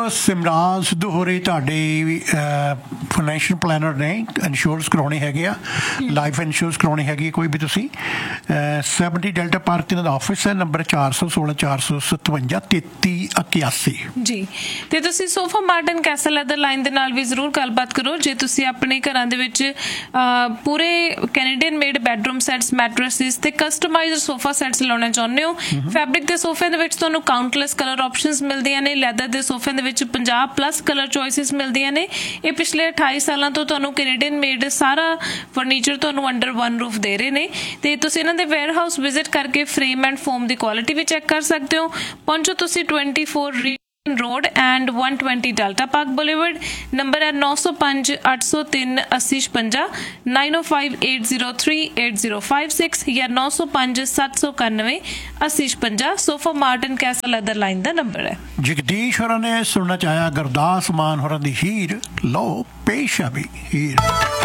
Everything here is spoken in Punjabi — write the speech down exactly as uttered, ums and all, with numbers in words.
ਸਿਮਰਾਨ ਸਿੱਧੂ ਹੋਰੀ ਤੁਹਾਡੇ ਫਾਈਨੈਂਸ਼ੀਅਲ ਪਲੈਨਰ ਨੇ, ਇੰਸ਼ੋਰੈਂਸ ਕਰਾਉਣੀ ਹੈਗੀ ਆ, ਲਾਈਫ ਇੰਸ਼ੋਰੈਂਸ ਕਰਾਉਣੀ ਹੈਗੀ ਕੋਈ ਵੀ ਤੁਸੀਂ। ਸੈਵਨਟੀ ਡੈਲਟਾ ਪਾਰਕ ਇਹਨਾਂ ਦਾ ਆਫਿਸ ਹੈ, ਨੰਬਰ ਚਾਰ ਸੌ ਸੋਲਾਂ ਚਾਰ ਸੌ ਸਤਵੰਜਾ ਤੇਤੀ ਇਕਿਆਸੀ ਜੀ। ਤੇ ਤੁਸੀਂ sofa Martin Castell leather line ਦੇ ਨਾਲ ਵੀ ਜ਼ਰੂਰ ਗੱਲਬਾਤ ਕਰੋ ਜੇ ਤੁਸੀਂ ਆਪਣੇ ਘਰਾਂ ਦੇ ਵਿੱਚ ਪੂਰੇ ਕੈਨੇਡੀਅਨ ਮੇਡ ਬੈਡਰੂਮ ਸੈਟਸ, ਮੈਟਰੈਸਿਸ ਤੇ ਕਸਟਮਾਈਜ਼ਡ ਸੋਫਾ ਸੈਟਸ ਲਾਉਣਾ ਚਾਹੁੰਦੇ ਹੋ। ਫੈਬਰਿਕ ਦੇ ਸੋਫੇ ਦੇ ਵਿੱਚ ਤੁਹਾਨੂੰ ਕਾਊਂਟਲੈਸ ਕਲਰ ਆਪਸ਼ਨਸ ਮਿਲਦੀਆਂ ਨੇ, ਲੈਦਰ ਦੇ ਸੋਫਿਆਂ ਦੇ ਵਿੱਚ ਪੰਜਾਹ ਪਲੱਸ ਕਲਰ ਚੋਇਸਿਸ ਮਿਲਦੀਆਂ ਨੇ। ਇਹ ਪਿਛਲੇ ਅਠਾਈ ਸਾਲਾਂ ਤੋਂ ਤੁਹਾਨੂੰ ਕੈਨੇਡੀਅਨ ਮੇਡ ਸਾਰਾ ਫਰਨੀਚਰ ਤੁਹਾਨੂੰ ਅੰਡਰ ਵਨ ਰੂਫ ਦੇ ਰਹੇ ਨੇ। ਤੇ ਤੁਸੀਂ ਇਹਨਾਂ ਦੇ ਵੇਅਰ ਹਾਊਸ ਵਿਜ਼ਿਟ ਕਰਕੇ frame and form the quality we check ਕਰ ਸਕਦੇ ਹੋ। ਪਹੁੰਚੋ ਤੁਸੀਂ twenty four road and one twenty delta park Bollywood. Number है नौ सौ पाँच अठ सौ तीन अस्सी छपंजा, नाइन ओ five eight zero three eight zero five six या नौ सौ पाँच सत्त सौ इक्यानवे अस्सी छपंजा। Sofa Marton castle leather line का नंबर है। जगदीश होरां ने सुनना चाहा गुरदास मान होरां दी हीर लो पेश अभी हीर।